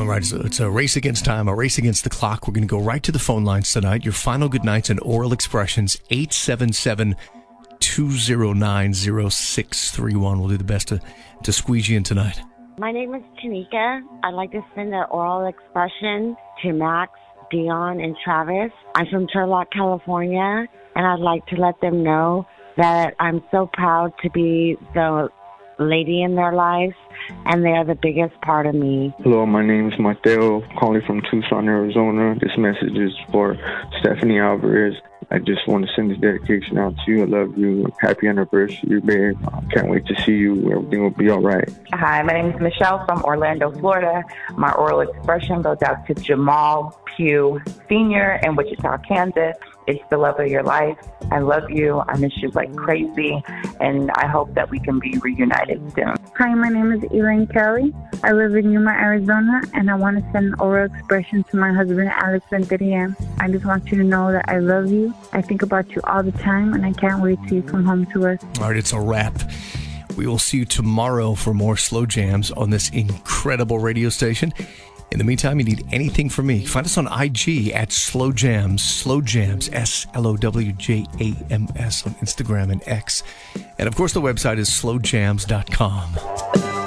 All right, so it's a race against time, a race against the clock. We're going to go right to the phone lines tonight. Your final good nights and oral expressions, 877-209-0631. We'll do the best to squeeze you in tonight. My name is Tanika. I'd like to send an oral expression to Max, Dion, and Travis. I'm from Turlock, California, and I'd like to let them know that I'm so proud to be the lady in their lives, and they are the biggest part of me. Hello, my name is Mateo, calling from Tucson, Arizona. This message is for Stephanie Alvarez. I just want to send this dedication out to you. I love you. Happy anniversary, babe. Can't wait to see you. Everything will be all right. Hi, my name is Michelle from Orlando, Florida. My oral expression goes out to Jamal Pugh Sr. in Wichita, Kansas. It's the love of your life. I love you. I miss you like crazy, and I hope that we can be reunited soon. Hi, my name is Elaine Kelly. I live in Yuma, Arizona, and I want to send an oral expression to my husband, Alex Venterian. I just want you to know that I love you. I think about you all the time, and I can't wait till you come home to us. All right, it's a wrap. We will see you tomorrow for more Slow Jams on this incredible radio station. In the meantime, you need anything from me, find us on IG at Slow Jams, SlowJams, SLOWJAMS on Instagram and X. And of course, the website is slowjams.com.